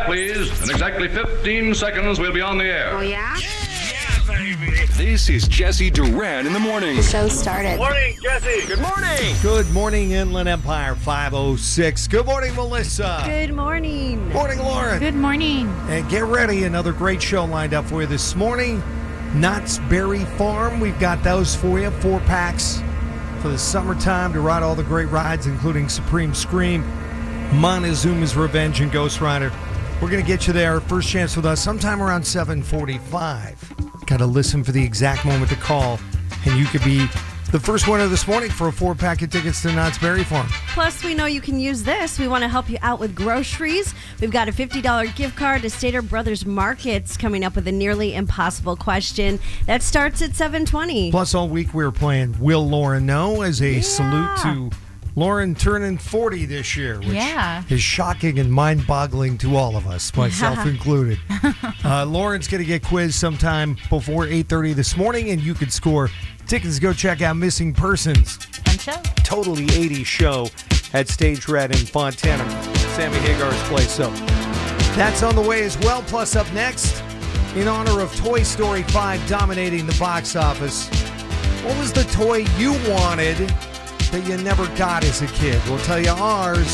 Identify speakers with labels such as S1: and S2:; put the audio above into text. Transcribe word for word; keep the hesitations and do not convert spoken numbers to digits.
S1: please. In exactly fifteen seconds, we'll be on the air.
S2: Oh, yeah?
S3: This is Jesse Duran in the morning.
S2: The show started.
S4: Morning, Jesse.
S3: Good morning.
S5: Good morning, Inland Empire five oh six. Good morning, Melissa.
S6: Good morning.
S5: Morning, Lauren.
S7: Good morning.
S5: And get ready, another great show lined up for you this morning. Knott's Berry Farm, we've got those for you. Four packs for the summertime to ride all the great rides, including Supreme Scream, Montezuma's Revenge, and Ghost Rider. We're going to get you there. First chance with us sometime around seven forty-five. Got to listen for the exact moment to call, and you could be the first winner this morning for a four-pack of tickets to Knott's Berry Farm.
S6: Plus, we know you can use this. We want to help you out with groceries. We've got a fifty dollars gift card to Stater Brothers Markets coming up with a nearly impossible question. That starts at seven twenty.
S5: Plus, all week we were playing Will Lauren Know as a
S6: Yeah.
S5: salute to Lauren turning forty this year, which
S7: Yeah.
S5: is shocking and mind-boggling to all of us, myself included. Uh, Lauren's going to get quizzed sometime before eight thirty this morning, and you could score tickets to go check out Missing Persons.
S7: Fun show.
S5: Totally eighties show at Stage Red in Fontana, Sammy Hagar's place. So that's on the way as well. Plus, up next, in honor of Toy Story five dominating the box office, what was the toy you wanted that you never got as a kid? We'll tell you ours